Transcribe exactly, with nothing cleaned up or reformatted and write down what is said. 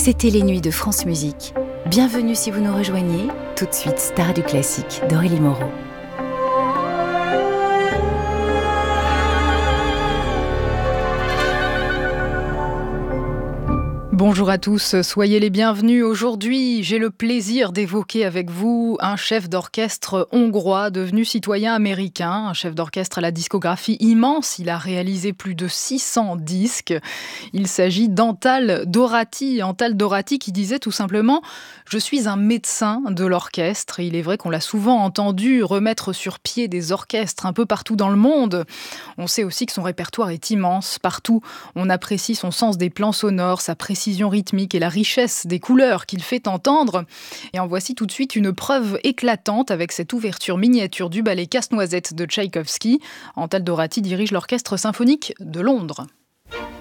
C'était les nuits de France Musique. Bienvenue si vous nous rejoignez. Tout de suite, Star du classique d'Aurélie Moreau. Bonjour à tous, soyez les bienvenus. Aujourd'hui, j'ai le plaisir d'évoquer avec vous un chef d'orchestre hongrois devenu citoyen américain, un chef d'orchestre à la discographie immense. Il a réalisé plus de six cents disques. Il s'agit d'Antal Doráti. Antal Doráti qui disait tout simplement « Je suis un médecin de l'orchestre ». Il est vrai qu'on l'a souvent entendu remettre sur pied des orchestres un peu partout dans le monde. On sait aussi que son répertoire est immense. Partout, on apprécie son sens des plans sonores, sa précision rythmique et la richesse des couleurs qu'il fait entendre. Et en voici tout de suite une preuve éclatante avec cette ouverture miniature du ballet Casse-Noisette de Tchaïkovski. Antal Doráti dirige l'Orchestre symphonique de Londres.